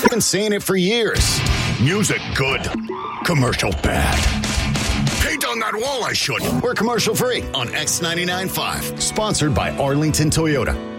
Been saying it for years. Music good. Commercial bad. Paint on that wall I should. We're commercial free on X99.5. Sponsored by Arlington Toyota.